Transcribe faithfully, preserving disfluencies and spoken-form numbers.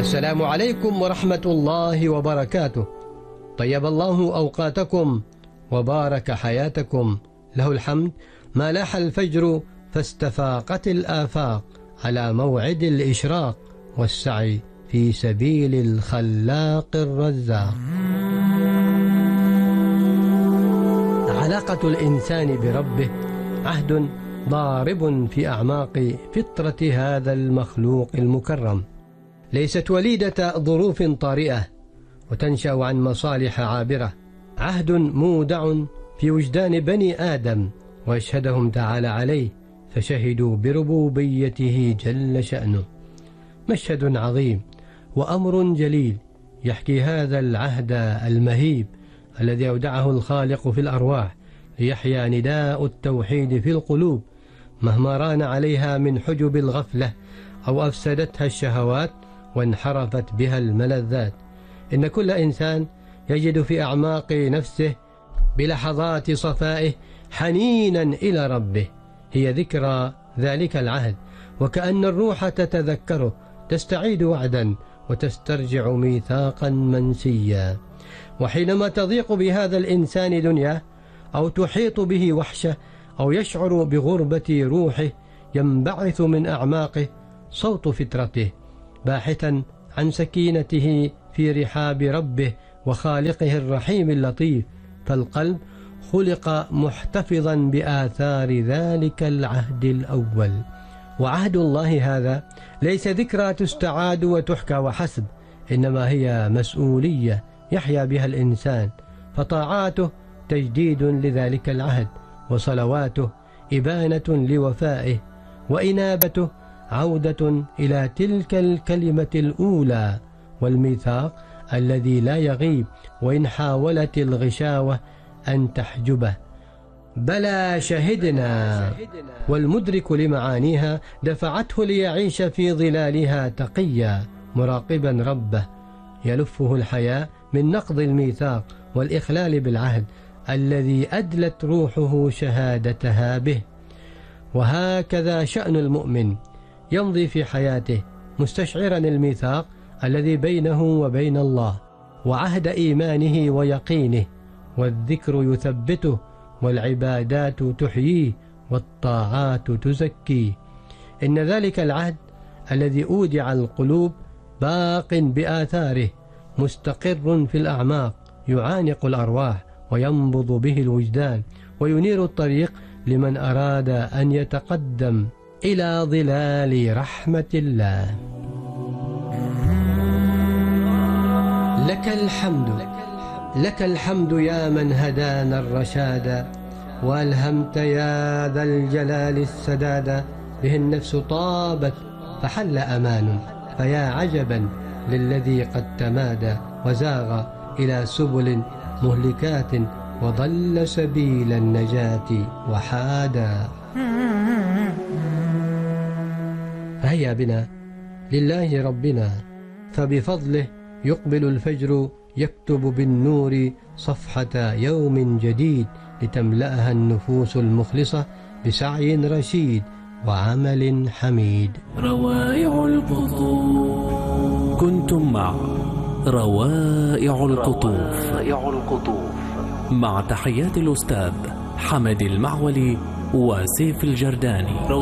السلام عليكم ورحمة الله وبركاته. طيب الله أوقاتكم وبارك حياتكم. له الحمد ما لاح الفجر فاستفاقت الآفاق على موعد الإشراق والسعي في سبيل الخلاق الرزاق. علاقة الإنسان بربه عهد ضارب في أعماق فطرة هذا المخلوق المكرم، ليست وليدة ظروف طارئة وتنشأ عن مصالح عابرة، عهد مودع في وجدان بني آدم وأشهدهم تعالى عليه فشهدوا بربوبيته جل شأنه. مشهد عظيم وأمر جليل يحكي هذا العهد المهيب الذي أودعه الخالق في الأرواح ليحيا نداء التوحيد في القلوب مهما ران عليها من حجب الغفلة أو أفسدتها الشهوات وانحرفت بها الملذات. إن كل إنسان يجد في أعماق نفسه بلحظات صفائه حنينا إلى ربه، هي ذكرى ذلك العهد، وكأن الروح تتذكره، تستعيد وعدا وتسترجع ميثاقا منسيا. وحينما تضيق بهذا الإنسان دنياه أو تحيط به وحشة أو يشعر بغربة روحه ينبعث من أعماقه صوت فطرته باحثا عن سكينته في رحاب ربه وخالقه الرحيم اللطيف، فالقلب خلق محتفظا بآثار ذلك العهد الأول. وعهد الله هذا ليس ذكرى تستعاد وتحكى وحسب، إنما هي مسؤولية يحيا بها الإنسان، فطاعاته تجديد لذلك العهد، وصلواته إبانة لوفائه، وإنابته عودة إلى تلك الكلمة الأولى، والميثاق الذي لا يغيب وإن حاولت الغشاوة أن تحجبه. بلى شهدنا، والمدرك لمعانيها دفعته ليعيش في ظلالها تقيا مراقبا ربه، يلفه الحياء من نقض الميثاق والإخلال بالعهد الذي أدلت روحه شهادتها به. وهكذا شأن المؤمن، يمضي في حياته مستشعرا الميثاق الذي بينه وبين الله وعهد إيمانه ويقينه، والذكر يثبته والعبادات تحييه والطاعات تزكيه. إن ذلك العهد الذي أودع القلوب باق بآثاره مستقر في الأعماق، يعانق الأرواح وينبض به الوجدان، وينير الطريق لمن أراد أن يتقدم إلى ظلال رحمة الله. لك الحمد، لك الحمد يا من هدانا الرشاد، وألهمت يا ذا الجلال السداد، به النفس طابت فحل أمان، فيا عجبا للذي قد تمادى وزاغ إلى سبل مهلكات وضل سبيل النجاة وحادا. فهيا بنا لله ربنا، فبفضله يقبل الفجر يكتب بالنور صفحة يوم جديد، لتملأها النفوس المخلصة بسعي رشيد وعمل حميد. روائع القطوف. كنتم مع روائع القطوف مع تحيات الأستاذ حمد المعولي وسيف الجرداني.